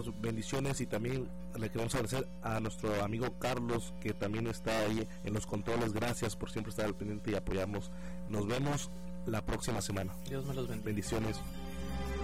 Bendiciones, y también le queremos agradecer a nuestro amigo Carlos, que también está ahí en los controles. Gracias por siempre estar al pendiente y apoyarnos. Nos vemos la próxima semana. Dios me los bendiga. Bendiciones.